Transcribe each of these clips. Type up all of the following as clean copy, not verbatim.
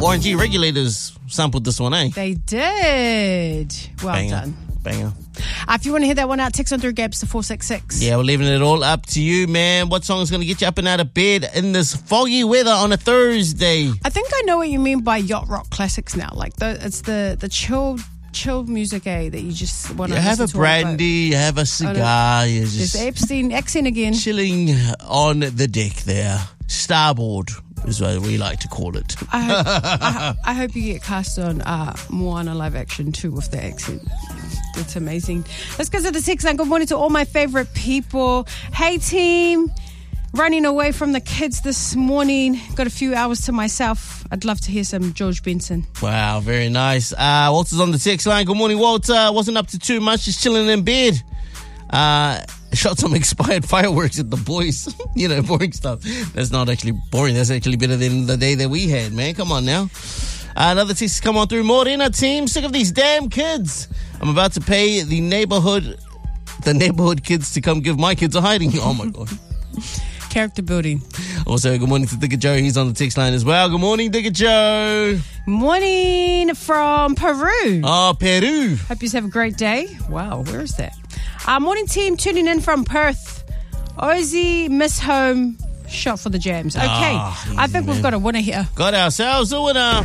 RNG Regulators sampled this one, eh? They did. Well done. Banger. If you want to hear that one out, text on through Gabs to 466. Yeah, we're leaving it all up to you, man. What song is going to get you up and out of bed in this foggy weather on a Thursday? I think I know what you mean by yacht rock classics now. Like, it's the chilled music, that you just want to You have a brandy, you have a cigar. You're just there's Epstein accent again. chilling on the deck there. Starboard is what we like to call it. I hope you get cast on Moana live action too with the accent. It's amazing. Let's go to the text line. Good morning to all my favorite people. Hey team, running away from the kids this morning. Got a few hours to myself. I'd love to hear some George Benson. Wow, very nice. Walter's on the text line. Good morning, Walter. Wasn't up to too much, just chilling in bed. Shot some expired fireworks at the boys. Boring stuff. That's not actually boring. That's actually better than the day that we had, man. Come on now. Another text has come on through. Morena team, sick of these damn kids. I'm about to pay the neighborhood kids to come give my kids a hiding. Oh my God. Character building. Also, good morning to Digger Joe. He's on the text line as well. Good morning, Digger Joe. Morning from Peru. Oh, Peru. Hope you have a great day. Wow, where is that? Morning team, tuning in from Perth. Ozzy, Miss Home, shot for the jams. Okay, I think we've got a winner here. Got ourselves a winner.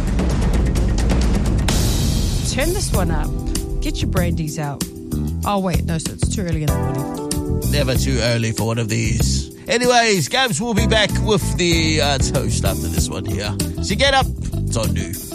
Turn this one up. Get your brandies out. Oh, wait, no, so it's too early in the morning. Never too early for one of these. Anyways, Gabs will be back with the toast after this one here. So get up. It's on you.